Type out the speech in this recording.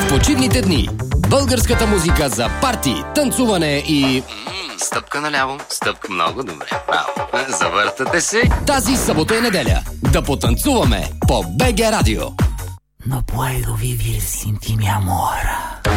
почивните дни. Българската музика за парти, танцуване и... Стъпка наляво, стъпка много добре. Браво. Завъртате се. Тази събота и неделя да потанцуваме по БГ Радио. No puedo vivir sin ti, mi amor.